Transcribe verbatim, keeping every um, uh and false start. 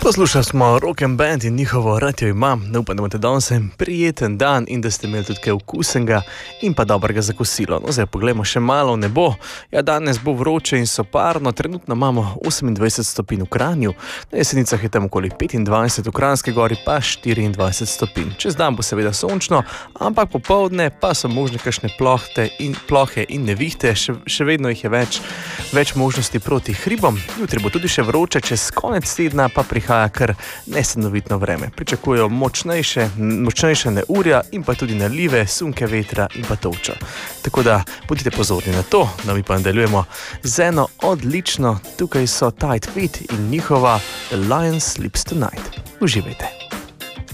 Poslušali smo Rock and Band in njihovo Radio imam. Ne upam, da imate danes prijeten dan in da ste imeli tudi kaj okusenega in pa dobrega za kosilo. No, zdaj poglejmo še malo v nebo. Ja, danes bo vroče in soparno. Trenutno imamo osemindvajset stopinj v Kranju, na Jesenicah je tam okoli petindvajset, v Kranjski gori pa štiriindvajset stopinj. Čez dan bo seveda sončno, ampak popoldne pa so možne kakšne plohte in plohe in nevihte. Še, še vedno jih je več, več možnosti proti hribom. Jutri bo tudi še vroče, čez konec tedna pa prihaja kar nestanovitno vreme. Pričakujejo močnejše, močnejše neurja in pa tudi nalive, sunke vetra in pa toča. Tako da bodite pozorni na to, da mi pa nadaljujemo z eno odlično. Tukaj so Tight Feet in njihova The Lion Sleeps Tonight. Uživajte.